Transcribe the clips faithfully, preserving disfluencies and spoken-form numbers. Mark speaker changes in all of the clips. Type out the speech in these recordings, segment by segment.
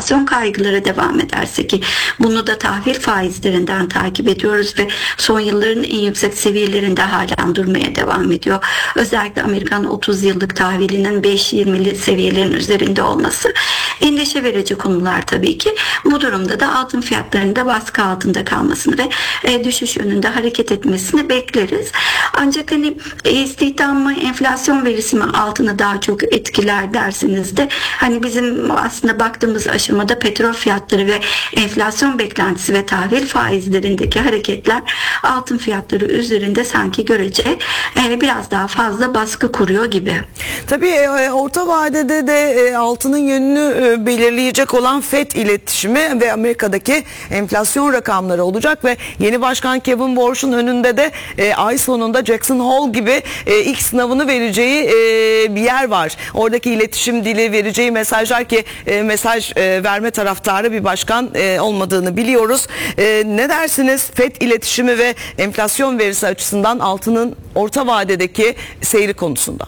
Speaker 1: enflasyon kaygıları devam ederse, ki bunu da tahvil faizlerinden takip ediyoruz ve son yılların en yüksek seviyelerinde halen durmaya devam ediyor. Özellikle Amerikan otuz yıllık tahvilinin beş yirmili seviyelerin üzerinde olması endişe verici konular tabii ki. Bu durumda da altın fiyatlarında baskı altında kalmasını ve e, düşüş yönünde hareket etmesini bekleriz. Ancak hani e, istihdam mı, enflasyon verisi mi altını daha çok etkiler derseniz de hani bizim aslında baktığımız aşamada petrol fiyatları ve enflasyon beklentisi ve tahvil faizlerindeki hareketler altın fiyatları üzerinde sanki görece e, biraz daha fazla baskı kuruyor gibi.
Speaker 2: Tabii e, orta vadede de e, altının yönünü e, belirleyecek olan FED iletişimi ve Amerika'daki enflasyon rakamları olacak ve yeni başkan Kevin Warsh'un önünde de e, ay sonunda Jackson Hole gibi e, ilk sınavını vereceği e, bir yer var. Oradaki iletişim dili, vereceği mesajlar, ki e, mesaj e, verme taraftarı bir başkan e, olmadığını biliyoruz. E, ne dersiniz FED iletişimi ve enflasyon verisi açısından altının orta vadedeki seyri konusunda?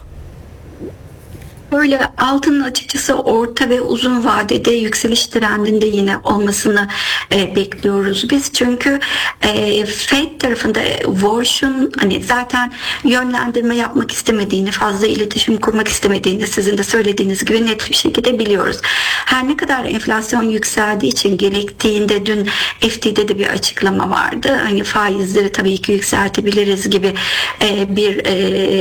Speaker 1: Böyle altının açıkçası orta ve uzun vadede yükseliş trendinde yine olmasını e, bekliyoruz biz. Çünkü e, Fed tarafında Warsh'un hani zaten yönlendirme yapmak istemediğini, fazla iletişim kurmak istemediğini sizin de söylediğiniz gibi net bir şekilde biliyoruz. Her ne kadar enflasyon yükseldiği için gerektiğinde dün F T'de de bir açıklama vardı. Hani faizleri tabii ki yükseltebiliriz gibi e, bir e,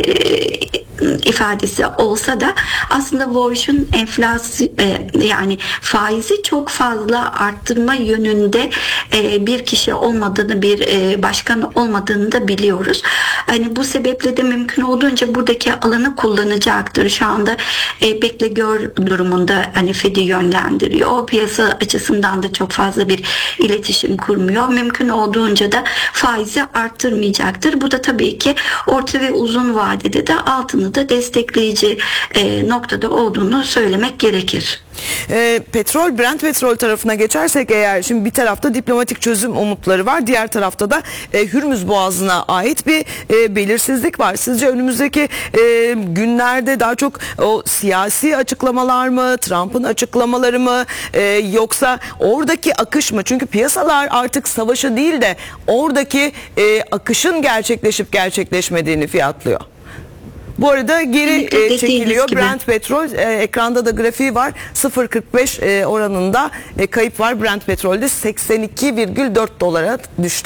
Speaker 1: ifadesi olsa da aslında Warsh'un enflasyon e, yani faizi çok fazla arttırma yönünde e, bir kişi olmadığını, bir e, başkan olmadığını da biliyoruz. Hani bu sebeple de mümkün olduğunca buradaki alanı kullanacaktır. Şu anda e, bekle gör durumunda hani Fed'i yönlendiriyor. O piyasa açısından da çok fazla bir iletişim kurmuyor. Mümkün olduğunca da faizi arttırmayacaktır. Bu da tabii ki orta ve uzun vadede de altını da destekleyici e, noktada olduğunu söylemek gerekir.
Speaker 2: E, petrol, Brent petrol tarafına geçersek eğer, şimdi bir tarafta diplomatik çözüm umutları var, diğer tarafta da e, Hürmüz Boğazı'na ait bir e, belirsizlik var. Sizce önümüzdeki e, günlerde daha çok o siyasi açıklamalar mı, Trump'ın açıklamaları mı, e, yoksa oradaki akış mı? Çünkü piyasalar artık savaşı değil de oradaki e, akışın gerçekleşip gerçekleşmediğini fiyatlıyor. Bu arada geri e, çekiliyor Brent petrol. E, ekranda da grafiği var. sıfır virgül kırk beş e, oranında e, kayıp var. Brent petrolde seksen iki virgül dört dolara düştü.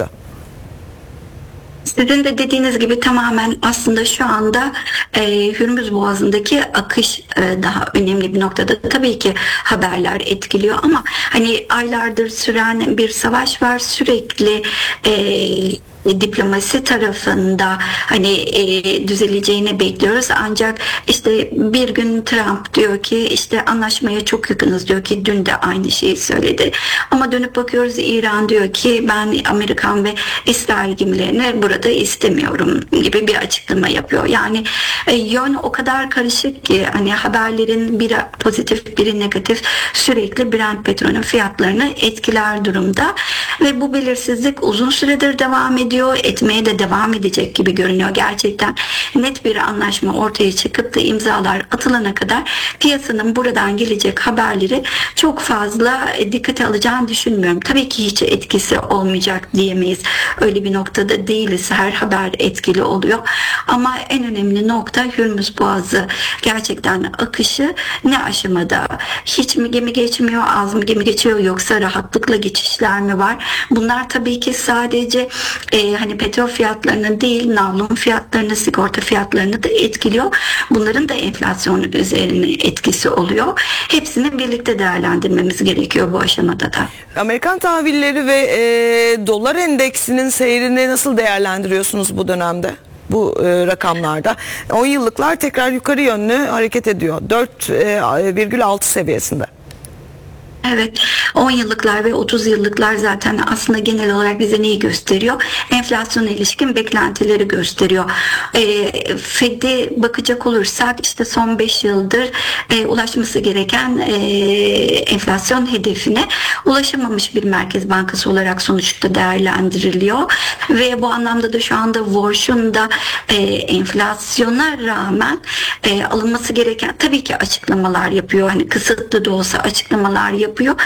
Speaker 1: Sizin de dediğiniz gibi tamamen aslında şu anda e, Hürmüz Boğazı'ndaki akış e, daha önemli bir noktada. Tabii ki haberler etkiliyor ama hani aylardır süren bir savaş var, sürekli e, diplomasi tarafında hani e, düzeleceğini bekliyoruz. Ancak işte bir gün Trump diyor ki işte anlaşmaya çok yakınız diyor, ki dün de aynı şeyi söyledi. Ama dönüp bakıyoruz İran diyor ki ben Amerikan ve İsrail gemilerini burada istemiyorum gibi bir açıklama yapıyor. Yani e, yön o kadar karışık ki hani haberlerin biri pozitif biri negatif sürekli Brent petrolün fiyatlarını etkiler durumda ve bu belirsizlik uzun süredir devam ediyor. Etmeye de devam edecek gibi görünüyor. Gerçekten net bir anlaşma ortaya çıkıp da imzalar atılana kadar piyasanın buradan gelecek haberleri çok fazla dikkate alacağını düşünmüyorum. Tabii ki hiç etkisi olmayacak diyemeyiz. Öyle bir noktada değiliz. Her haber etkili oluyor. Ama en önemli nokta Hürmüz Boğazı gerçekten akışı ne aşamada? Hiç mi gemi geçmiyor, az mı gemi geçiyor, yoksa rahatlıkla geçişler mi var? Bunlar tabii ki sadece e, hani petrol fiyatlarını değil, navlun fiyatlarını, sigorta fiyatlarını da etkiliyor. Bunların da enflasyon üzerine etkisi oluyor. Hepsini birlikte değerlendirmemiz gerekiyor bu aşamada da.
Speaker 2: Amerikan tahvilleri ve e, dolar endeksinin seyrini nasıl değerlendiriyorsunuz bu dönemde? Bu e, rakamlarda. on yıllıklar tekrar yukarı yönlü hareket ediyor. dört virgül altı seviyesinde.
Speaker 1: Evet, on yıllıklar ve otuz yıllıklar zaten aslında genel olarak bize neyi gösteriyor? Enflasyona ilişkin beklentileri gösteriyor. E, Fed'e bakacak olursak işte son beş yıldır e, ulaşması gereken e, enflasyon hedefine ulaşamamış bir merkez bankası olarak sonuçta değerlendiriliyor. Ve bu anlamda da şu anda Warsh'un da e, enflasyona rağmen e, alınması gereken tabii ki açıklamalar yapıyor. Hani kısıtlı da olsa açıklamalar yapıyor.